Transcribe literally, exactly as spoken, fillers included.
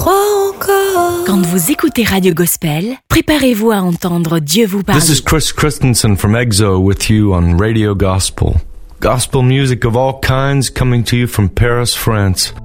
crois encore. Quand vous écoutez Radio Gospel, préparez-vous à entendre Dieu vous parler. This is Chris Christensen from EXO with you on Radio Gospel. Gospel music of all kinds coming to you from Paris, France.